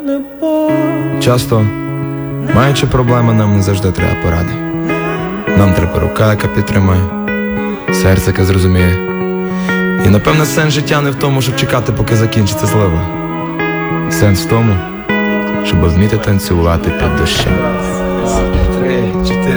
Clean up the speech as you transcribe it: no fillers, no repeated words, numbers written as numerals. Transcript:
Часто, маючи проблеми, нам не завжди треба поради. Нам треба рука, яка підтримає, серце, яке зрозуміє. І напевне сенс життя не в тому, щоб чекати, поки закінчиться злива. Сенс в тому, щоб вміти танцювати під дощем.